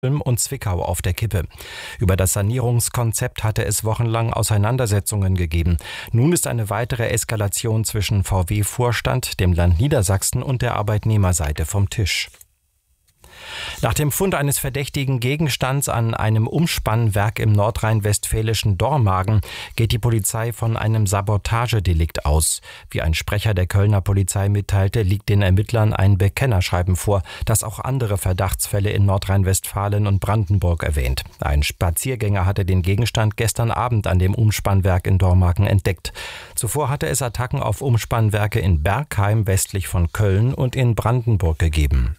und Zwickau auf der Kippe. Über das Sanierungskonzept hatte es wochenlang Auseinandersetzungen gegeben. Nun ist eine weitere Eskalation zwischen VW-Vorstand, dem Land Niedersachsen und der Arbeitnehmerseite vom Tisch. Nach dem Fund eines verdächtigen Gegenstands an einem Umspannwerk im nordrhein-westfälischen Dormagen geht die Polizei von einem Sabotagedelikt aus. Wie ein Sprecher der Kölner Polizei mitteilte, liegt den Ermittlern ein Bekennerschreiben vor, das auch andere Verdachtsfälle in Nordrhein-Westfalen und Brandenburg erwähnt. Ein Spaziergänger hatte den Gegenstand gestern Abend an dem Umspannwerk in Dormagen entdeckt. Zuvor hatte es Attacken auf Umspannwerke in Bergheim westlich von Köln und in Brandenburg gegeben.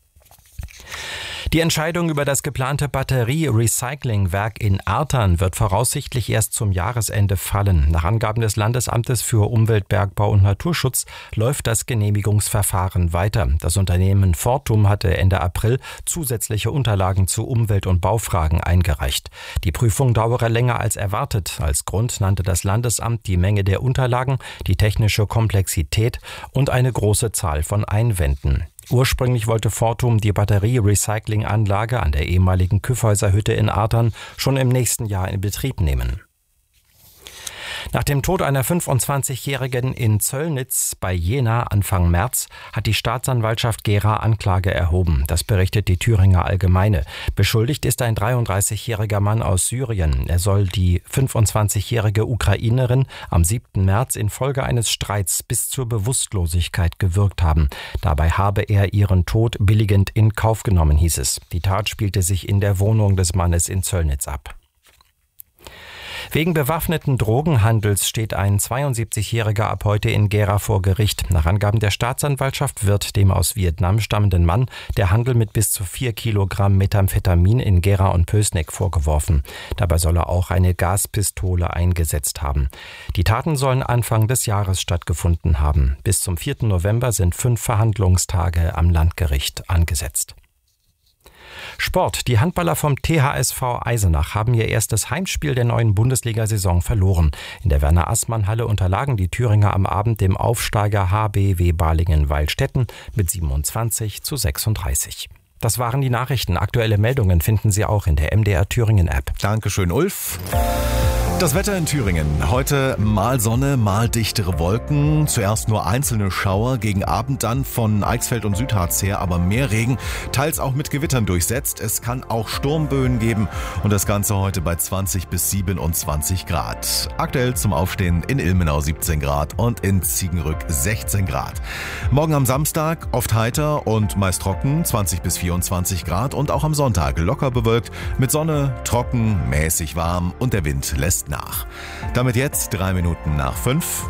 Die Entscheidung über das geplante Batterie-Recyclingwerk in Artern wird voraussichtlich erst zum Jahresende fallen. Nach Angaben des Landesamtes für Umwelt, Bergbau und Naturschutz läuft das Genehmigungsverfahren weiter. Das Unternehmen Fortum hatte Ende April zusätzliche Unterlagen zu Umwelt- und Baufragen eingereicht. Die Prüfung dauere länger als erwartet. Als Grund nannte das Landesamt die Menge der Unterlagen, die technische Komplexität und eine große Zahl von Einwänden. Ursprünglich wollte Fortum die Batterie-Recycling-Anlage an der ehemaligen Kyffhäuser-Hütte in Artern schon im nächsten Jahr in Betrieb nehmen. Nach dem Tod einer 25-Jährigen in Zöllnitz bei Jena Anfang März hat die Staatsanwaltschaft Gera Anklage erhoben. Das berichtet die Thüringer Allgemeine. Beschuldigt ist ein 33-jähriger Mann aus Syrien. Er soll die 25-jährige Ukrainerin am 7. März infolge eines Streits bis zur Bewusstlosigkeit gewürgt haben. Dabei habe er ihren Tod billigend in Kauf genommen, hieß es. Die Tat spielte sich in der Wohnung des Mannes in Zöllnitz ab. Wegen bewaffneten Drogenhandels steht ein 72-Jähriger ab heute in Gera vor Gericht. Nach Angaben der Staatsanwaltschaft wird dem aus Vietnam stammenden Mann der Handel mit bis zu 4 Kilogramm Methamphetamin in Gera und Pößneck vorgeworfen. Dabei soll er auch eine Gaspistole eingesetzt haben. Die Taten sollen Anfang des Jahres stattgefunden haben. Bis zum 4. November sind 5 Verhandlungstage am Landgericht angesetzt. Sport. Die Handballer vom THSV Eisenach haben ihr erstes Heimspiel der neuen Bundesliga-Saison verloren. In der Werner-Assmann-Halle unterlagen die Thüringer am Abend dem Aufsteiger HBW Balingen-Weilstätten mit 27:36. Das waren die Nachrichten. Aktuelle Meldungen finden Sie auch in der MDR Thüringen-App. Dankeschön, Ulf. Das Wetter in Thüringen. Heute mal Sonne, mal dichtere Wolken. Zuerst nur einzelne Schauer, gegen Abend dann von Eichsfeld und Südharz her, aber mehr Regen, teils auch mit Gewittern durchsetzt. Es kann auch Sturmböen geben und das Ganze heute bei 20 bis 27 Grad. Aktuell zum Aufstehen in Ilmenau 17 Grad und in Ziegenrück 16 Grad. Morgen am Samstag oft heiter und meist trocken, 20 bis 24 Grad und auch am Sonntag locker bewölkt, mit Sonne, trocken, mäßig warm und der Wind lässt nach. Damit jetzt 3 Minuten nach 5.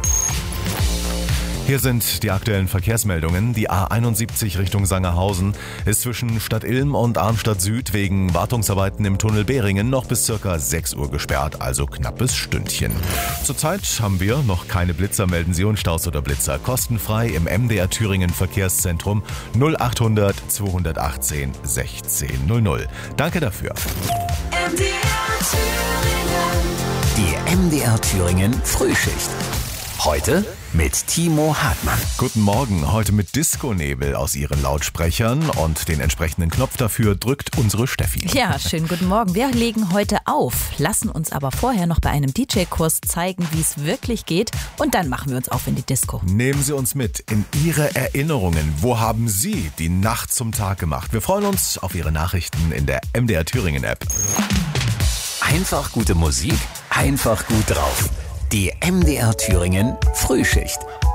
Hier sind die aktuellen Verkehrsmeldungen. Die A71 Richtung Sangerhausen ist zwischen Stadt Ilm und Arnstadt Süd wegen Wartungsarbeiten im Tunnel Behringen noch bis ca. 6 Uhr gesperrt, also knappes Stündchen. Zurzeit haben wir noch keine Blitzer. Melden Sie uns Staus oder Blitzer kostenfrei im MDR Thüringen Verkehrszentrum 0800 218 1600. Danke dafür. Die MDR Thüringen Frühschicht. Heute mit Timo Hartmann. Guten Morgen, heute mit Disco-Nebel aus Ihren Lautsprechern und den entsprechenden Knopf dafür drückt unsere Steffi. Ja, schönen guten Morgen. Wir legen heute auf, lassen uns aber vorher noch bei einem DJ-Kurs zeigen, wie es wirklich geht und dann machen wir uns auf in die Disco. Nehmen Sie uns mit in Ihre Erinnerungen. Wo haben Sie die Nacht zum Tag gemacht? Wir freuen uns auf Ihre Nachrichten in der MDR Thüringen-App. Einfach gute Musik, einfach gut drauf. Die MDR Thüringen Frühschicht.